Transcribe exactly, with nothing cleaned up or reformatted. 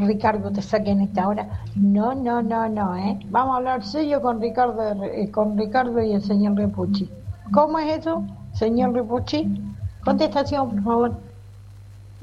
Ricardo te saque en esta hora. No, no, no, no, ¿eh? Vamos a hablar serio con Ricardo, eh, con Ricardo y el señor Repucci. ¿Cómo es eso, señor Repucci? Contestación, por favor.